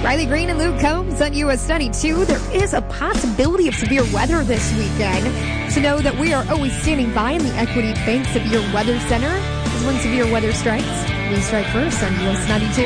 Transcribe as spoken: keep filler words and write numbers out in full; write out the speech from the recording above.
Riley Green and Luke Combs on U S ninety-two. There is a possibility of severe weather this weekend. So know that we are always standing by in the Equity Bank Severe Weather Center. Because when severe weather strikes, we strike first on U S ninety-two.